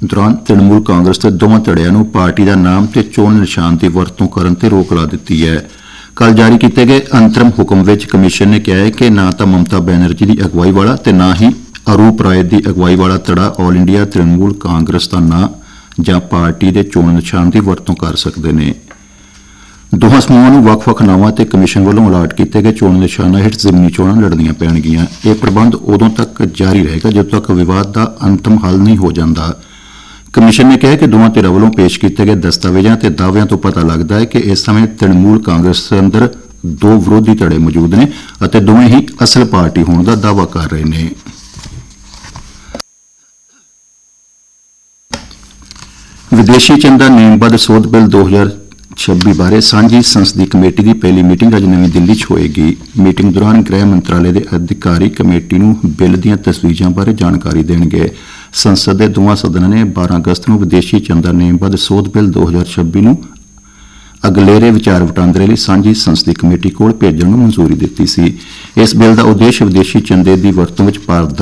ਦੌਰਾਨ ਤ੍ਰਿਣਮੂਲ ਕਾਂਗਰਸ ਦੇ ਦੋਵਾਂ ਧੜਿਆਂ ਨੂੰ ਪਾਰਟੀ ਦਾ ਨਾਮ ਤੇ ਚੋਣ ਨਿਸ਼ਾਨ ਦੀ ਵਰਤੋਂ ਕਰਨ ਤੇ ਰੋਕ ਲਾ ਦਿੱਤੀ ਹੈ। ਕੱਲ ਜਾਰੀ ਕੀਤੇ ਗਏ ਅੰਤਰਿਮ ਹੁਕਮ ਵਿੱਚ ਕਮਿਸ਼ਨ ਨੇ ਕਿਹਾ ਹੈ ਕਿ ਨਾ ਤਾਂ ਮਮਤਾ ਬੈਨਰਜੀ ਦੀ ਅਗਵਾਈ ਵਾਲਾ ਤੇ ਨਾ ਹੀ ਅਰੂਪ ਰਾਏ ਦੀ ਅਗਵਾਈ ਵਾਲਾ ਧੜਾ ਆਲ ਇੰਡੀਆ ਤ੍ਰਿਣਮੂਲ ਕਾਂਗਰਸ ਦਾ ਨਾਂ ਜਾਂ ਪਾਰਟੀ ਦੇ ਚੋਣ ਨਿਸ਼ਾਨ ਦੀ ਵਰਤੋਂ ਕਰ ਸਕਦੇ ਨੇ। ਦੋਹਾਂ ਸਮੂਹਾਂ ਨੂੰ ਵੱਖ-ਵੱਖ ਨਾਵਾਂ ਤੇ ਕਮਿਸ਼ਨ ਵੱਲੋਂ ਅਲਾਟ ਕੀਤੇ ਗਏ ਚੋਣ ਨਿਸ਼ਾਨਾਂ ਹੇਠ ਜ਼ਿਮਨੀ ਚੋਣਾਂ ਲੜਨੀਆਂ ਪੈਣਗੀਆਂ। ਇਹ ਪ੍ਰਬੰਧ ਉਦੋਂ ਤੱਕ ਜਾਰੀ ਰਹੇਗਾ ਜਦੋਂ ਤੱਕ ਵਿਵਾਦ ਦਾ ਅੰਤਮ ਹੱਲ ਨਹੀਂ ਹੋ ਜਾਂਦਾ। ਕਮਿਸ਼ਨ ਨੇ ਕਿਹਾ ਕਿ ਦੋਵਾਂ ਧਿਰਾਂ ਵੱਲੋਂ ਪੇਸ਼ ਕੀਤੇ ਗਏ ਦਸਤਾਵੇਜ਼ਾਂ ਤੇ ਦਾਅਵਿਆਂ ਤੋਂ ਪਤਾ ਲੱਗਦਾ ਹੈ ਕਿ ਇਸ ਸਮੇਂ ਤ੍ਰਿਣਮੂਲ ਕਾਂਗਰਸ ਅੰਦਰ ਦੋ ਵਿਰੋਧੀ ਧੜੇ ਮੌਜੂਦ ਨੇ ਅਤੇ ਦੋਵੇਂ ਹੀ ਅਸਲ ਪਾਰਟੀ ਹੋਣ ਦਾ ਦਾਅਵਾ ਕਰ ਰਹੇ ਨੇ। ਵਿਦੇਸ਼ੀ ਚੰਦਾ ਨੇਮਬੱਧ ਸੋਧ ਬਿੱਲ 2026 ਬਾਰੇ ਸਾਂਝੀ ਸੰਸਦੀ ਕਮੇਟੀ ਦੀ ਪਹਿਲੀ ਮੀਟਿੰਗ ਅੱਜ ਨਵੀਂ ਦਿੱਲੀ 'ਚ ਹੋਏਗੀ। ਮੀਟਿੰਗ ਦੌਰਾਨ ਗ੍ਰਹਿ ਮੰਤਰਾਲੇ ਦੇ ਅਧਿਕਾਰੀ ਕਮੇਟੀ ਨੂੰ ਬਿੱਲ ਦੀਆਂ ਤਸਵੀਜ਼ਾਂ ਬਾਰੇ ਜਾਣਕਾਰੀ ਦੇਣਗੇ। ਸੰਸਦ ਦੇ ਦੋਵਾਂ ਸਦਨਾਂ ਨੇ 12 ਅਗਸਤ ਨੂੰ ਵਿਦੇਸ਼ੀ ਚੰਦਾ ਨੇਮਬੱਧ ਸੋਧ ਬਿੱਲ 2026 ਨੂੰ ਅਗਲੇਰੇ ਵਿਚਾਰ ਵਟਾਂਦਰੇ ਲਈ ਸਾਂਝੀ ਸੰਸਦੀ ਕਮੇਟੀ ਕੋਲ ਭੇਜਣ ਨੂੰ ਮਨਜ਼ੂਰੀ ਦਿੱਤੀ ਸੀ। ਇਸ ਬਿੱਲ ਦਾ ਉਦੇਸ਼ ਵਿਦੇਸ਼ੀ ਚੰਦੇ ਦੀ ਵਰਤੋਂ ਵਿੱਚ ਪਾਰਦਰਸ਼ਤਾ